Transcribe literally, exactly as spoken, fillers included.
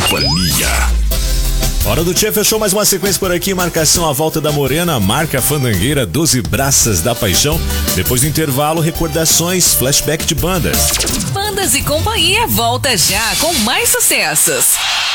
companhia. Hora do Tchê, fechou mais uma sequência por aqui. Marcação A Volta da Morena, marca Fandangueira, doze Braças da Paixão. Depois do intervalo, recordações, flashback de bandas. Bandas e Companhia volta já com mais sucessos.